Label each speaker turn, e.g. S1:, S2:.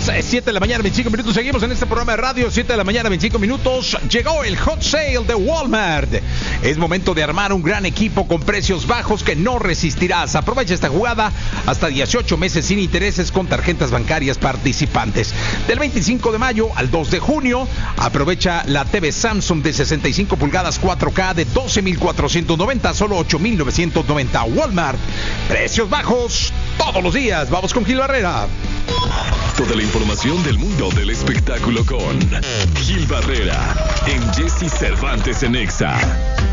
S1: 7 de la mañana, 25 minutos. Seguimos en este programa de radio, 7 de la mañana, 25 minutos. Llegó el hot sale de Walmart. Es momento de armar un gran equipo con precios bajos que no resistirás. Aprovecha esta jugada hasta 18 meses sin intereses con tarjetas bancarias participantes. Del 25 de mayo al 2 de junio, aprovecha la TV Samsung de 65 pulgadas 4K de 12,490 a solo 8,990. Walmart, precios bajos todos los días. Vamos con Gil Barrera.
S2: Toda la información del mundo del espectáculo con Gil Barrera en Jesse Cervantes en Exa.